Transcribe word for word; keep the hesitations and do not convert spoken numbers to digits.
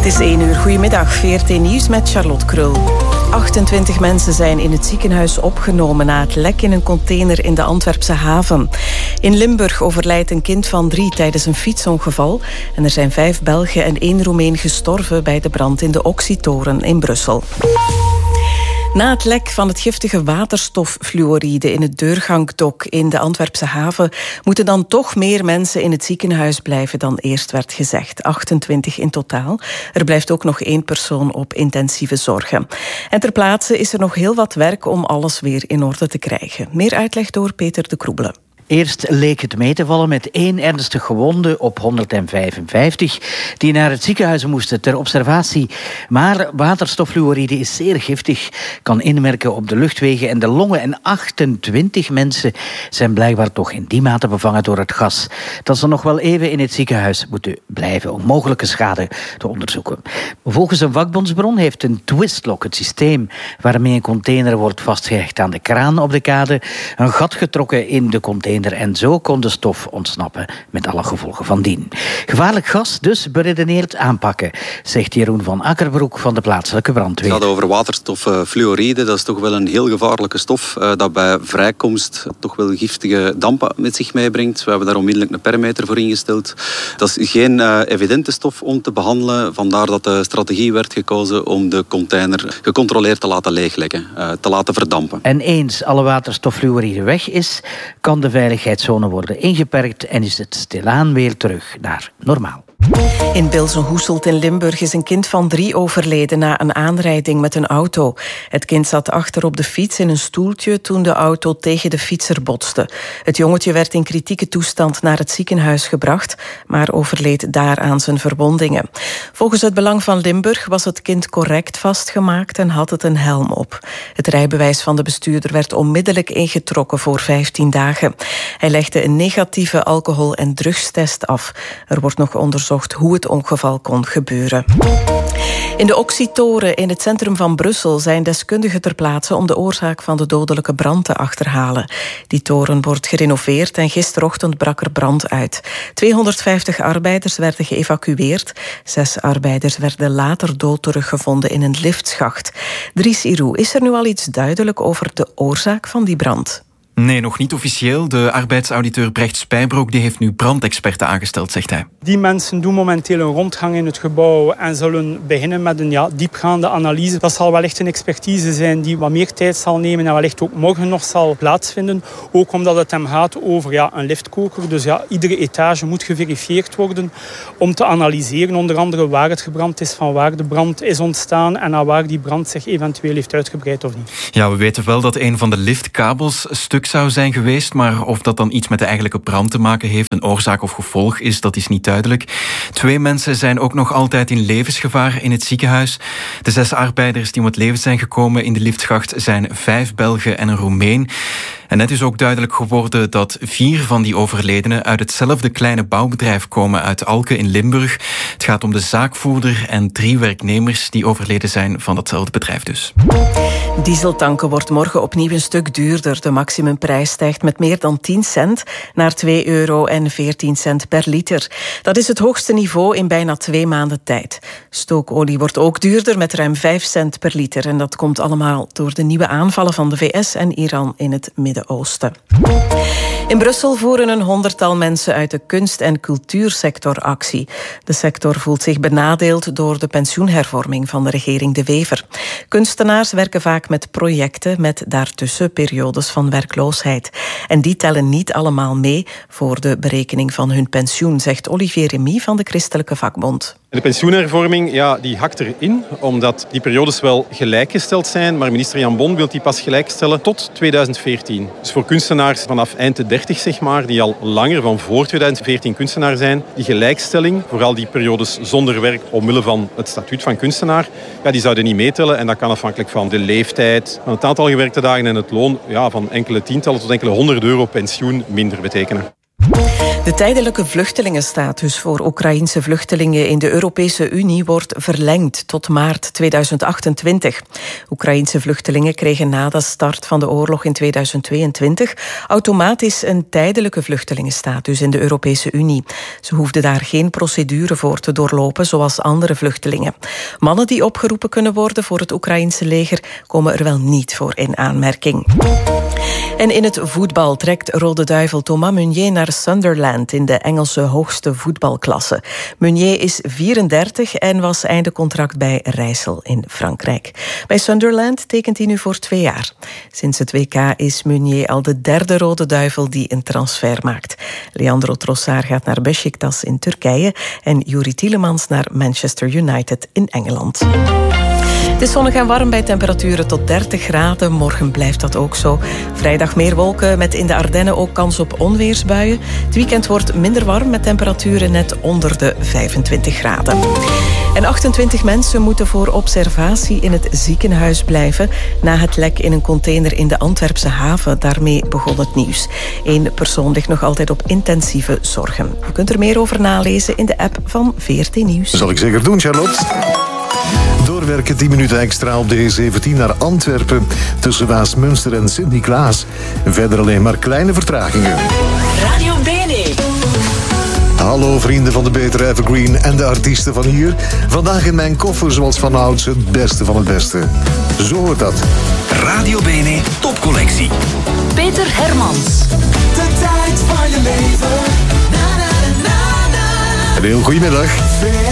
Het is één uur. Goedemiddag, V R T Nieuws met Charlotte Krul. achtentwintig mensen zijn in het ziekenhuis opgenomen na het lek in een container in de Antwerpse haven. In Limburg overlijdt een kind van drie tijdens een fietsongeval. En er zijn vijf Belgen en één Roemeen gestorven bij de brand in de Oxytoren in Brussel. Na het lek van het giftige waterstoffluoride in het deurgangdok in de Antwerpse haven moeten dan toch meer mensen in het ziekenhuis blijven dan eerst werd gezegd. achtentwintig in totaal. Er blijft ook nog één persoon op intensieve zorgen. En ter plaatse is er nog heel wat werk om alles weer in orde te krijgen. Meer uitleg door Peter de Kroebele. Eerst leek het mee te vallen met één ernstig gewonde op honderdvijfenvijftig... die naar het ziekenhuis moesten ter observatie. Maar waterstoffluoride is zeer giftig, kan inwerken op de luchtwegen en de longen. En achtentwintig mensen zijn blijkbaar toch in die mate bevangen door het gas dat ze nog wel even in het ziekenhuis moeten blijven om mogelijke schade te onderzoeken. Volgens een vakbondsbron heeft een twistlock, het systeem waarmee een container wordt vastgehecht aan de kraan op de kade, een gat getrokken in de container. En zo kon de stof ontsnappen, met alle gevolgen van dien. Gevaarlijk gas, dus beredeneerd aanpakken, zegt Jeroen van Akkerbroek van de plaatselijke brandweer. Het gaat over waterstoffluoride. Dat is toch wel een heel gevaarlijke stof uh, dat bij vrijkomst toch wel giftige dampen met zich meebrengt. We hebben daar onmiddellijk een perimeter voor ingesteld. Dat is geen uh, evidente stof om te behandelen. Vandaar dat de strategie werd gekozen om de container gecontroleerd te laten leeglekken, uh, te laten verdampen. En eens alle waterstoffluoride weg is, kan de veiligheidszone worden ingeperkt en is het stilaan weer terug naar normaal. In Bilzen-Hoeselt in Limburg is een kind van drie overleden na een aanrijding met een auto. Het kind zat achter op de fiets in een stoeltje toen de auto tegen de fietser botste. Het jongetje werd in kritieke toestand naar het ziekenhuis gebracht, maar overleed daar aan zijn verwondingen. Volgens het Belang van Limburg was het kind correct vastgemaakt en had het een helm op. Het rijbewijs van de bestuurder werd onmiddellijk ingetrokken voor vijftien dagen. Hij legde een negatieve alcohol- en drugstest af. Er wordt nog onderzocht hoe het ongeval kon gebeuren. In de Oxytoren in het centrum van Brussel zijn deskundigen ter plaatse om de oorzaak van de dodelijke brand te achterhalen. Die toren wordt gerenoveerd en gisterochtend brak er brand uit. tweehonderdvijftig arbeiders werden geëvacueerd. Zes arbeiders werden later dood teruggevonden in een liftschacht. Dries Irou, is er nu al iets duidelijk over de oorzaak van die brand? Nee, nog niet officieel. De arbeidsauditeur Brecht Spijbroek die heeft nu brandexperten aangesteld, zegt hij. Die mensen doen momenteel een rondgang in het gebouw en zullen beginnen met een ja, diepgaande analyse. Dat zal wellicht een expertise zijn die wat meer tijd zal nemen en wellicht ook morgen nog zal plaatsvinden. Ook omdat het hem gaat over ja, een liftkoker. Dus ja, iedere etage moet geverifieerd worden om te analyseren. Onder andere waar het gebrand is, van waar de brand is ontstaan en naar waar die brand zich eventueel heeft uitgebreid of niet. Ja, we weten wel dat een van de liftkabels stuk zou zijn geweest, maar of dat dan iets met de eigenlijke brand te maken heeft, een oorzaak of gevolg is, dat is niet duidelijk. Twee mensen zijn ook nog altijd in levensgevaar in het ziekenhuis. De zes arbeiders die om het leven zijn gekomen in de liftschacht zijn vijf Belgen en een Roemeen. En net is ook duidelijk geworden dat vier van die overledenen uit hetzelfde kleine bouwbedrijf komen uit Alke in Limburg. Het gaat om de zaakvoerder en drie werknemers die overleden zijn van datzelfde bedrijf dus. Dieseltanken wordt morgen opnieuw een stuk duurder. De maximumprijs stijgt met meer dan tien cent naar twee euro en veertien cent per liter. Dat is het hoogste niveau in bijna twee maanden tijd. Stookolie wordt ook duurder met ruim vijf cent per liter. En dat komt allemaal door de nieuwe aanvallen van de V S en Iran in het Midden-Oosten. In Brussel voeren een honderdtal mensen uit de kunst- en cultuursector actie. De sector voelt zich benadeeld door de pensioenhervorming van de regering De Wever. Kunstenaars werken vaak met projecten met daartussen periodes van werkloosheid. En die tellen niet allemaal mee voor de berekening van hun pensioen, zegt Olivier Remy van de Christelijke Vakbond. De pensioenhervorming ja, die hakt erin, omdat die periodes wel gelijkgesteld zijn, maar minister Jan Bon wil die pas gelijkstellen tot tweeduizend veertien. Dus voor kunstenaars vanaf eind de dertig, zeg maar, die al langer van voor tweeduizend veertien kunstenaar zijn, die gelijkstelling, vooral die periodes zonder werk omwille van het statuut van kunstenaar, ja, die zouden niet meetellen en dat kan afhankelijk van de leeftijd, van het aantal gewerkte dagen en het loon ja, van enkele tientallen tot enkele honderd euro pensioen minder betekenen. De tijdelijke vluchtelingenstatus voor Oekraïense vluchtelingen in de Europese Unie wordt verlengd tot maart tweeduizend achtentwintig. Oekraïense vluchtelingen kregen na de start van de oorlog in tweeduizend tweeëntwintig automatisch een tijdelijke vluchtelingenstatus in de Europese Unie. Ze hoefden daar geen procedure voor te doorlopen zoals andere vluchtelingen. Mannen die opgeroepen kunnen worden voor het Oekraïense leger komen er wel niet voor in aanmerking. En in het voetbal trekt Rode Duivel Thomas Meunier naar Sunderland in de Engelse hoogste voetbalklasse. Meunier is vierendertig en was einde contract bij Rijssel in Frankrijk. Bij Sunderland tekent hij nu voor twee jaar. Sinds het W K is Meunier al de derde Rode Duivel die een transfer maakt. Leandro Trossard gaat naar Beşiktaş in Turkije en Youri Tielemans naar Manchester United in Engeland. Het is zonnig en warm bij temperaturen tot dertig graden. Morgen blijft dat ook zo. Vrijdag meer wolken met in de Ardennen ook kans op onweersbuien. Het weekend wordt minder warm met temperaturen net onder de vijfentwintig graden. En achtentwintig mensen moeten voor observatie in het ziekenhuis blijven na het lek in een container in de Antwerpse haven. Daarmee begon het nieuws. Eén persoon ligt nog altijd op intensieve zorgen. U kunt er meer over nalezen in de app van V R T Nieuws. Dat zal ik zeker doen, Charlotte. Doorwerken tien minuten extra op de E zeventien naar Antwerpen tussen Waasmunster en Sint-Niklaas. Verder alleen maar kleine vertragingen. Radio Bene. Hallo vrienden van de Beter Evergreen en de artiesten van hier. Vandaag in mijn koffer zoals vanouds het beste van het beste. Zo hoort dat. Radio Bene topcollectie. Peter Hermans. De tijd van je leven. Na, na, na, na. Een heel goedemiddag.